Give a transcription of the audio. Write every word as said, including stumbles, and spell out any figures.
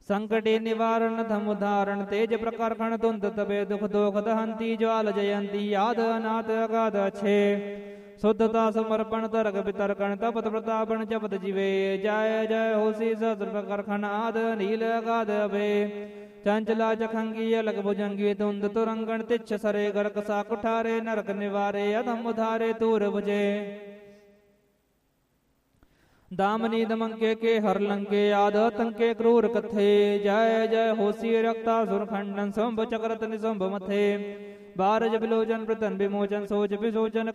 संकटे निवारण धम उदाहरण तेज प्रकर्षण धुंध तबे दुख दोख दहंती ज्वाल जयंती याद अनाथ अगाध छे शुद्धता समर्पण तर्क वितर्कण तपत प्रतापण जपत जीवे जय जय होसी सहस्र प्रकर्षण आद नील अगाध अभे चंचला चखंगी अलग भुजंगी धुंध तुरंगण तिच्छ सरे गर्क सा कुठारे नरक निवारे अधम उधारे तूर भुजे दामनी दमंके के हर लंके आद तंके क्रूर कथे जय जय होसी रक्ता सुरखंडन संभ चक्रत निसंभ मथे बारज विलोचन प्रतन विमोचन सोच विसोचन